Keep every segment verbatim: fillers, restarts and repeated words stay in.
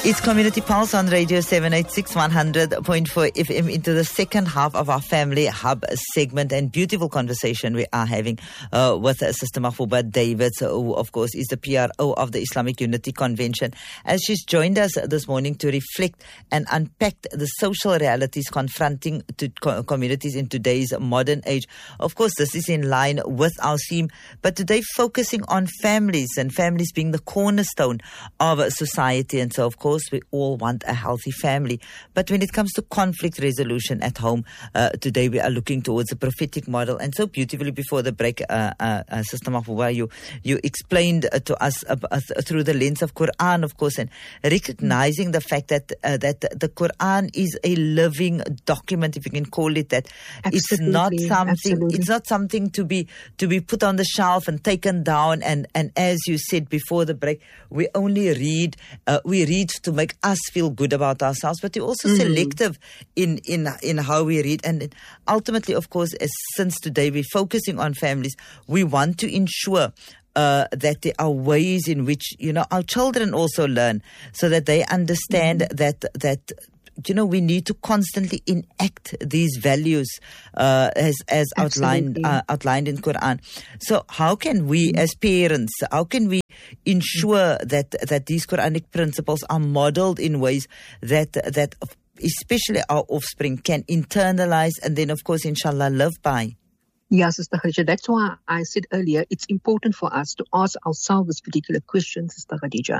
It's Community Pulse on Radio seven eighty-six, one hundred point four F M into the second half of our Family Hub segment, and beautiful conversation we are having uh, with uh, Sister Mahfouba Davids, who of course is the P R O of the Islamic Unity Convention, as she's joined us this morning to reflect and unpack the social realities confronting to co- communities in today's modern age. Of course, this is in line with our theme, but today focusing on families, and families being the cornerstone of society. And so, of course, we all want a healthy family. But when it comes to conflict resolution at home, uh, today we are looking towards a prophetic model. And so beautifully before the break, uh, uh, uh, Sister Mahfouba, you, you explained uh, to us uh, uh, through the lens of Quran, of course, and recognizing the fact that uh, that the Quran is a living document, if you can call it that. Absolutely, it's not something. absolutely. It's not something to be to be put on the shelf and taken down. And and as you said before the break, we only read. Uh, we read to make us feel good about ourselves, but we're also mm. selective in, in in how we read. And ultimately, of course, as since today we're focusing on families, we want to ensure uh, that there are ways in which, you know, our children also learn, so that they understand mm. that that. You know, we need to constantly enact these values uh, as as outlined uh, outlined in Quran. So, how can we, as parents, how can we ensure that that these Quranic principles are modeled in ways that that especially our offspring can internalize and then, of course, inshallah, live by? Yeah, Sister Khadija, that's why I said earlier, it's important for us to ask ourselves this particular question, Sister Khadija.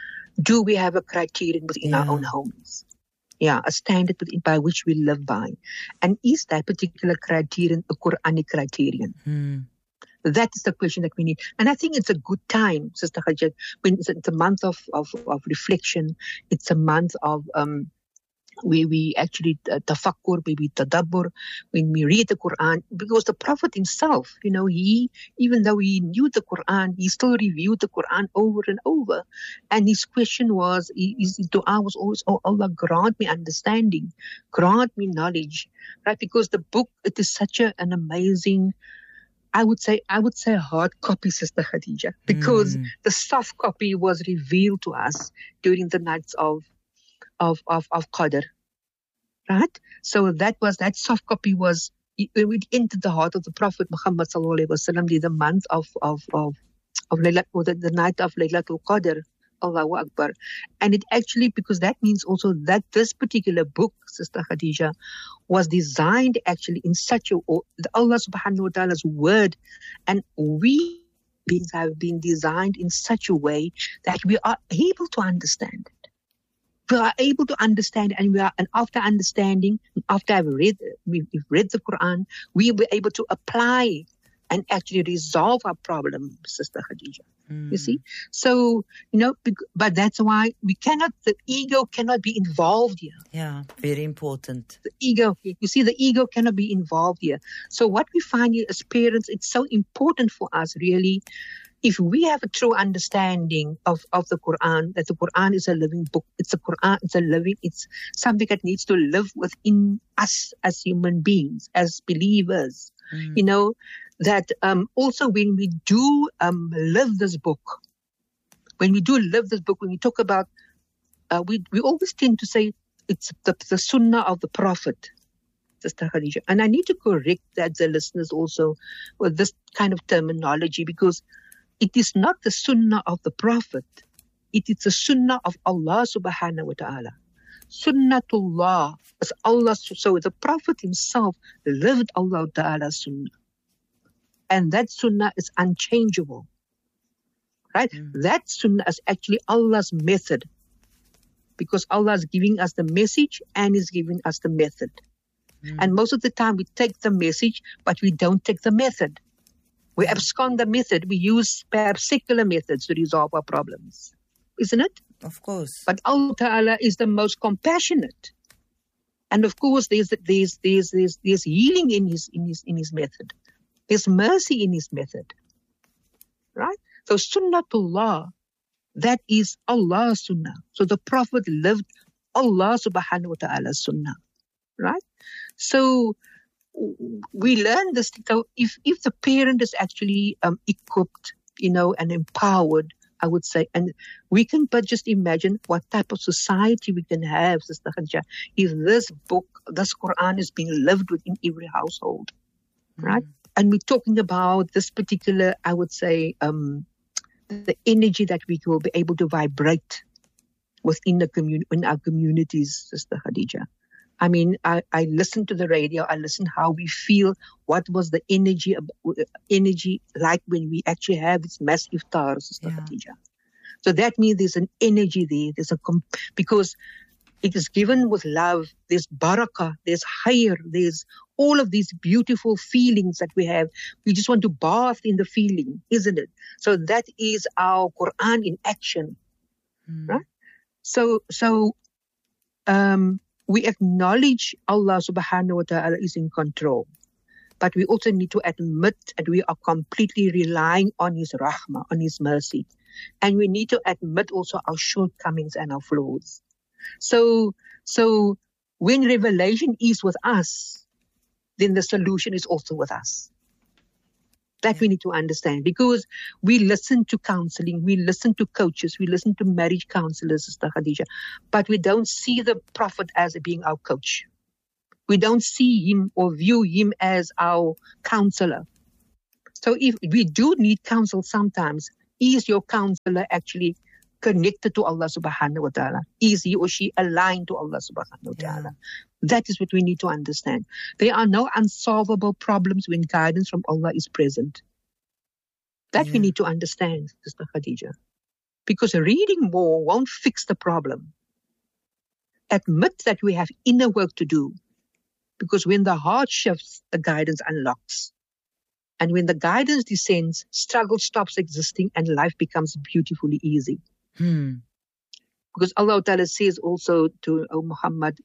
Do we have a criterion within yeah. our own homes? Yeah, a standard by which we live by. And is that particular criterion a Quranic criterion? Hmm. That is the question that we need. And I think it's a good time, Sister Khadija, when it's a month of, of, of reflection. It's a month of um, where we actually uh, tafakkur, maybe tadabbur, when we read the Quran, because the Prophet himself, you know, he, even though he knew the Quran, he still reviewed the Quran over and over. And his question was, his dua was always, oh Allah, grant me understanding, grant me knowledge, right? Because the book, it is such a, an amazing, I would say, I would say hard copy, Sister Khadija, because mm. the soft copy was revealed to us during the nights of Of, of, of Qadr, right? So that was, that soft copy was, it, it entered the heart of the Prophet Muhammad sallallahu alaihi wasallam, the month of, of, of, of Laylat, or the, the night of Laylatul Qadr, Allahu Akbar. And it actually, because that means also that this particular book, Sister Khadija, was designed actually in such a, Allah subhanahu wa ta'ala's word, and we beings have been designed in such a way that we are able to understand. We are able to understand, and we are, and after understanding, after I've read, we've read the Quran, we will be able to apply and actually resolve our problem, Sister Khadija. Mm. You see? So, you know, but that's why we cannot, the ego cannot be involved here. Yeah, very important. The ego, you see, the ego cannot be involved here. So what we find here as parents, it's so important for us really, if we have a true understanding of, of the Quran, that the Quran is a living book, it's a Quran, it's a living, it's something that needs to live within us as human beings, as believers. Mm. You know, that um, also when we do um, live this book, when we do live this book, when we talk about, uh, we, we always tend to say it's the, the Sunnah of the Prophet, Sister Khadija. And I need to correct that the listeners also with this kind of terminology, because it is not the Sunnah of the Prophet. It is the Sunnah of Allah subhanahu wa ta'ala. Sunnatullah is Allah. So the Prophet himself lived Allah ta'ala's Sunnah. And that Sunnah is unchangeable. Right? Mm. That Sunnah is actually Allah's method. Because Allah is giving us the message and is giving us the method. Mm. And most of the time we take the message, but we don't take the method. We abscond the method. We use perhaps secular methods to resolve our problems. Isn't it? Of course. But Allah Ta'ala is the most compassionate. And of course, there's, there's, there's, there's, there's healing in his, in his, in his method. There's mercy in his method. Right? So Sunnatullah, that is Allah's Sunnah. So the Prophet lived Allah subhanahu wa ta'ala's Sunnah. Right? So we learn this. So if, if the parent is actually um, equipped, you know, and empowered I would say. And we can but just imagine what type of society we can have, Sister Khadija, if this book, this Quran is being lived within every household, mm. right? And we're talking about this particular, I would say, um, the energy that we will be able to vibrate within the commun- in our communities, Sister Khadija. I mean, I, I listen to the radio, I listen how we feel, what was the energy energy like when we actually have this mass iftar, Sister yeah. Khadija. So that means there's an energy there, there's a comp- because it is given with love, there's barakah, there's khair, there's all of these beautiful feelings that we have. We just want to bath in the feeling, isn't it? So that is our Quran in action, mm. right? So, so, um, we acknowledge Allah subhanahu wa ta'ala is in control. But we also need to admit that we are completely relying on His rahmah, on His mercy. And we need to admit also our shortcomings and our flaws. So, so when revelation is with us, then the solution is also with us. That we need to understand, because we listen to counseling, we listen to coaches, we listen to marriage counselors, Sister Khadija, but we don't see the Prophet as being our coach. We don't see him or view him as our counselor. So if we do need counsel sometimes, is your counselor actually connected to Allah subhanahu wa ta'ala? Is he or she aligned to Allah subhanahu wa ta'ala? Yeah. That is what we need to understand. There are no unsolvable problems when guidance from Allah is present. That yeah. we need to understand, Sister Khadija. Because reading more won't fix the problem. Admit that we have inner work to do. Because when the heart shifts, the guidance unlocks. And when the guidance descends, struggle stops existing and life becomes beautifully easy. Hmm. Because Allah Ta'ala says also to oh Muhammad,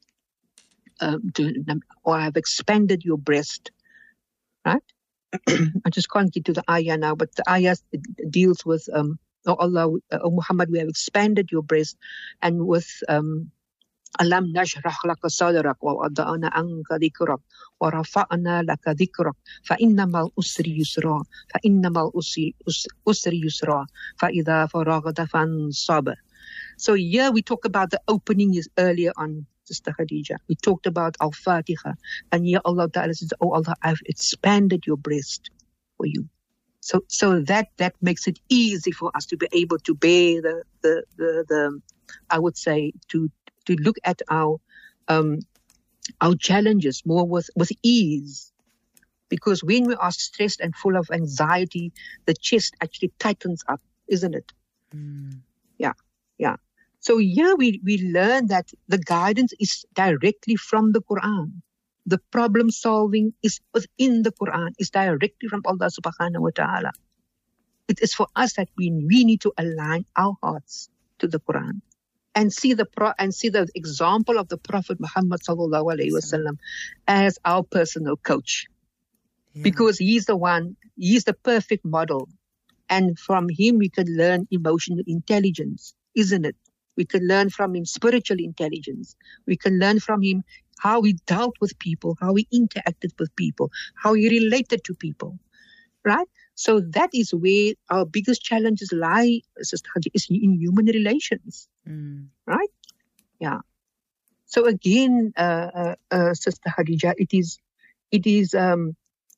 um, to, or I have expanded your breast, right? I just can't get to the ayah now, but the ayah deals with, um, oh Allah, oh Muhammad, we have expanded your breast, and with um, Alam nashrah laka sadrak wa wada'na anka dhikrak wa rafa'na laka dhikrak fa innamal usri yusra fa innamal usri usri yusra fa idha faraghta fansab. So here we talk about the opening is earlier on, Sister Khadija. We talked about Al-Fatiha, and here Allah Ta'ala says, oh Allah, I've expanded your breast for you. So so that that makes it easy for us to be able to bear the the the, the I would say to to look at our um, our challenges more with, with ease. Because when we are stressed and full of anxiety, the chest actually tightens up, isn't it? Mm. Yeah, yeah. So here we, we learn that the guidance is directly from the Quran. The problem solving is within the Quran, is directly from Allah subhanahu wa ta'ala. It is for us that we, we need to align our hearts to the Quran. And see the pro- and see the example of the Prophet Muhammad sallallahu alaihi wasallam as our personal coach, yeah. because he's the one, he's the perfect model, and from him we can learn emotional intelligence, isn't it? We can learn from him spiritual intelligence. We can learn from him how he dealt with people, how he interacted with people, how he related to people, right? So that is where our biggest challenges lie, Sister Khadija, is in human relations, mm. right? Yeah. So again, uh, uh, uh, Sister Khadija, it is, it is um,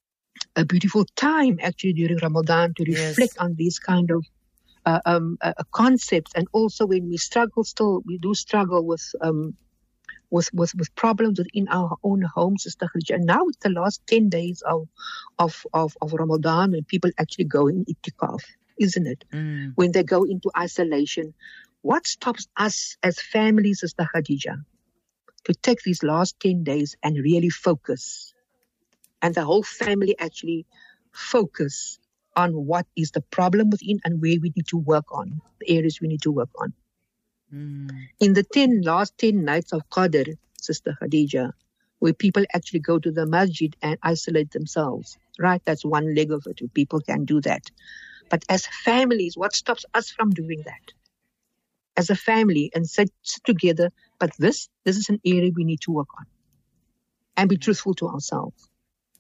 a beautiful time actually during Ramadan to reflect yes. on these kind of uh, um, uh, concepts, and also when we struggle, still we do struggle with. Um, With, with, with problems within our own homes, Sister Khadija. And now it's the last ten days of, of, of, of Ramadan when people actually go in itikaf, isn't it? Mm. When they go into isolation. What stops us as families, Sister Khadija, to take these last ten days and really focus? And the whole family actually focus on what is the problem within and where we need to work on, the areas we need to work on. Mm. In the ten last ten nights of Qadr, Sister Khadija, where people actually go to the masjid and isolate themselves, right? That's one leg of it. People can do that. But as families, what stops us from doing that? As a family, and sit, sit together, but this, this is an area we need to work on. And be truthful to ourselves.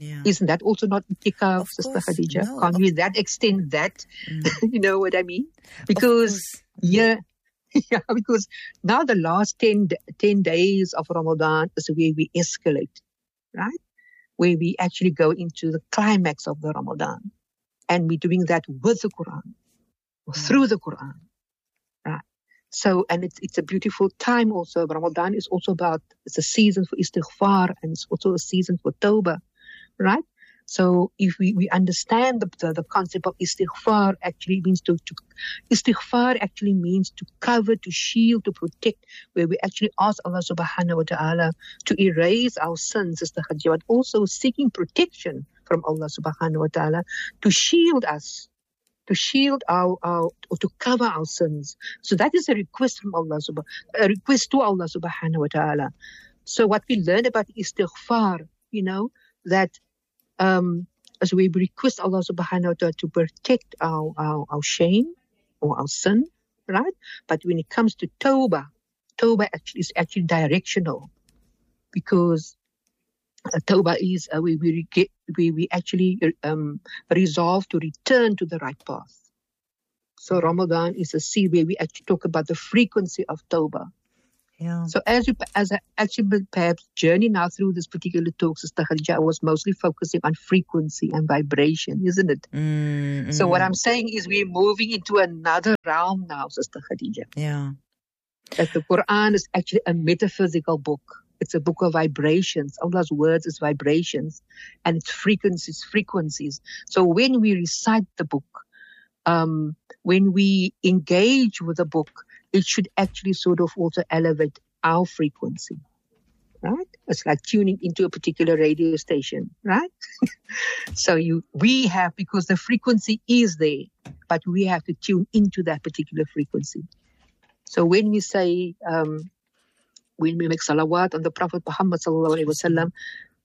Yeah. Isn't that also not itikaf, Sister course. Khadija? No, Can't of- we that extend that? Mm. You know what I mean? Because, yeah, yeah, because now the last ten, ten days of Ramadan is where we escalate, right? Where we actually go into the climax of the Ramadan. And we're doing that with the Quran, or through the Quran, right? So, and it's it's a beautiful time also. Ramadan is also about, it's a season for istighfar, and it's also a season for tawbah, right? So if we, we understand the, the, the concept of istighfar actually means to, to, istighfar actually means to cover, to shield, to protect, where we actually ask Allah subhanahu wa ta'ala to erase our sins, Sister Khadija, but also seeking protection from Allah subhanahu wa ta'ala to shield us, to shield our, our, or to cover our sins. So that is a request from Allah, a request to Allah subhanahu wa ta'ala. So what we learn about istighfar, you know, that um, as we request Allah subhanahu wa ta'ala to protect our, our, our shame or our sin, right? But when it comes to tawbah, tawbah actually is actually directional, because uh, tawbah is uh, we we, get, we we actually um, resolve to return to the right path. So Ramadan is a seed where we actually talk about the frequency of tawbah. Yeah. So as we, as I actually perhaps journey now through this particular talk, Sister Khadija, I was mostly focusing on frequency and vibration, isn't it? Mm, So mm. what I'm saying is we're moving into another realm now, Sister Khadija. Yeah. That the Quran is actually a metaphysical book. It's a book of vibrations. Allah's words is vibrations, and its frequencies, frequencies. So when we recite the book, um, when we engage with the book, it should actually sort of also elevate our frequency, right? It's like tuning into a particular radio station, right? So you, we have, because the frequency is there, but we have to tune into that particular frequency. So when we say, um, when we make salawat on the Prophet Muhammad sallallahu alaihi wasallam,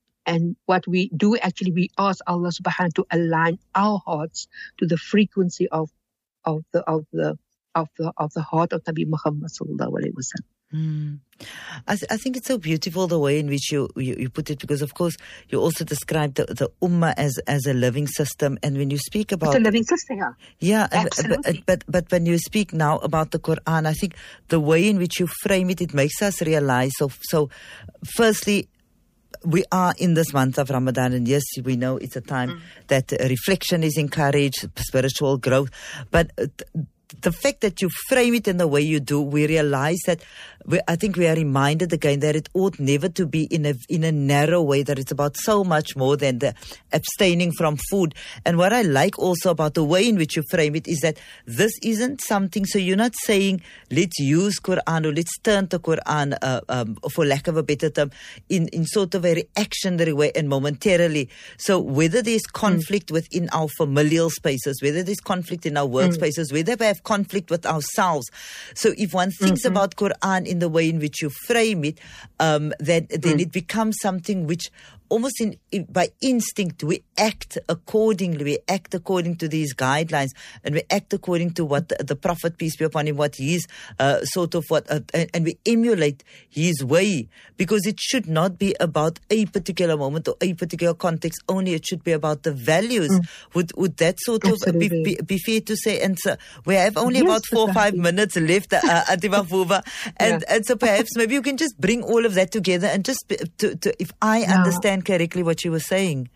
and what we do actually, we ask Allah subhanahu to align our hearts to the frequency of of the of the of the of the heart of Nabi Muhammad sallallahu alaihi wasallam. Mm. I, th- I think it's so beautiful the way in which you, you, you put it, because of course you also describe the, the ummah as, as a living system, and when you speak about it's a living system, yeah, yeah, and, absolutely. But, but but when you speak now about the Quran, I think the way in which you frame it, it makes us realize. So so, firstly, we are in this month of Ramadan, and yes, we know it's a time mm. that reflection is encouraged, spiritual growth, but Uh, th- the fact that you frame it in the way you do, we realize that we, I think we are reminded again that it ought never to be in a in a narrow way, that it's about so much more than the abstaining from food. And what I like also about the way in which you frame it is that this isn't something, so you're not saying let's use Quran or let's turn to Quran, uh, um, for lack of a better term, in, in sort of a reactionary way and momentarily. So whether there's conflict mm. within our familial spaces, whether there's conflict in our workspaces, mm. whether we have conflict with ourselves. So if one thinks mm-hmm. about Quran in the way in which you frame it, um, then, then mm. it becomes something which almost in, in, by instinct, we act accordingly. We act according to these guidelines, and we act according to what the, the Prophet, peace be upon him, what he's uh, sort of what, uh, and, and we emulate his way, because it should not be about a particular moment or a particular context only. It should be about the values. Mm. Would would that sort Absolutely. of be, be, be fair to say? And so we have only yes, about four or five minutes left, uh, Auntie Mahbouba, and yeah. and so perhaps maybe you can just bring all of that together and just to, to if I yeah. understand correctly what you were saying.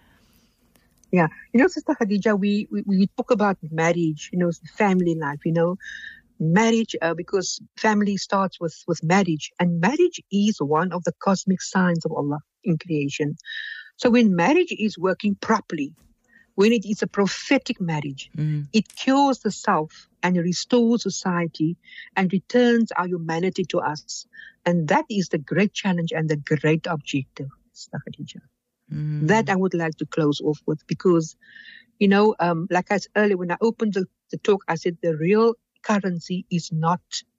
Yeah, you know, Sister Khadija, we, we, we talk about marriage, you know, family life, you know, marriage, uh, because family starts with, with marriage, and marriage is one of the cosmic signs of Allah in creation. So when marriage is working properly, when it is a prophetic marriage, mm. it cures the self and restores society and returns our humanity to us. And that is the great challenge and the great objective, Sister Khadija. Mm. That I would like to close off with, because, you know, um, like I said earlier, when I opened the, the talk, I said the real currency is not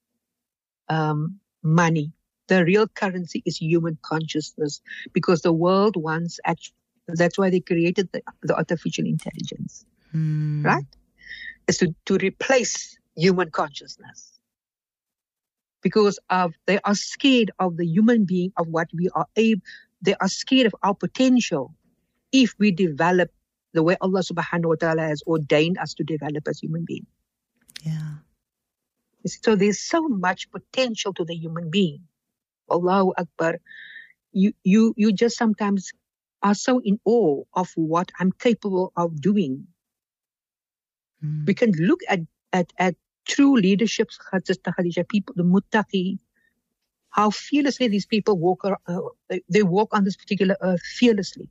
um, money. The real currency is human consciousness, because the world wants, actually, that's why they created the, the artificial intelligence, mm. right? It's to, to replace human consciousness, because of they are scared of the human being, of what we are able. They are scared of our potential. if we develop the way Allah subhanahu wa ta'ala has ordained us to develop as human beings. Yeah. So there's so much potential to the human being. Allahu Akbar. You, you, you just sometimes are so in awe of what I'm capable of doing. Mm. We can look at, at, at true leadership, Sister Khadija, people, the muttaqi, how fearlessly these people walk, uh, they, they walk on this particular earth fearlessly.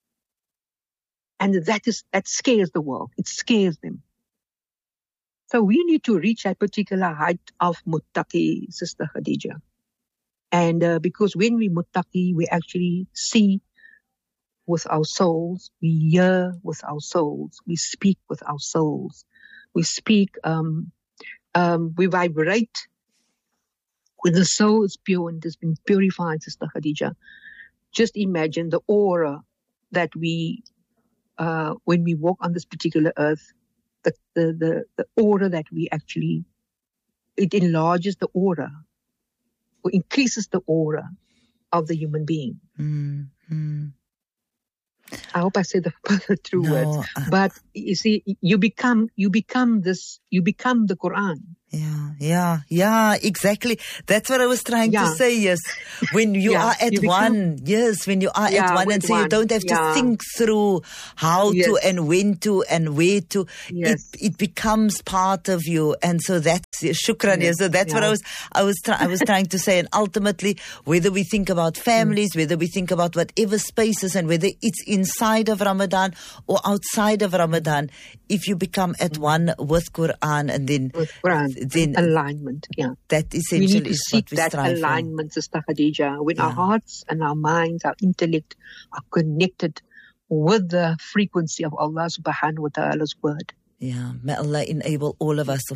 And that is, that scares the world. It scares them. So we need to reach that particular height of muttaqi, Sister Khadija. And uh, because when we muttaqi, we actually see with our souls, we hear with our souls, we speak with our souls, we speak, um, um, we vibrate. When the soul is pure and has been purified, Sister Khadija, just imagine the aura that we, uh, when we walk on this particular earth, the, the, the, the aura that we actually, it enlarges the aura, or increases the aura of the human being. Mm-hmm. I hope I said the true no, words. uh, But you see, you become, you become this, you become the Quran. Yeah, yeah, yeah, exactly. That's what I was trying yeah. to say, yes. When you yeah, are at you become, one, yes, when you are yeah, at one and so one. you don't have yeah. to think through how yes. to and when to and where to. Yes. It it becomes part of you. And so that's, shukran, yes. yes. So that's yeah. what I was, I was, try, I was trying to say. And ultimately, whether we think about families, mm. whether we think about whatever spaces and whether it's inside of Ramadan or outside of Ramadan, if you become at mm. one with Quran and then, with Quran, then alignment, yeah. That essentially we need to is seek what we that strive alignment, for. Sister Khadija, when yeah. our hearts and our minds, our intellect are connected with the frequency of Allah subhanahu wa ta'ala's word. Yeah, may Allah enable all of us, of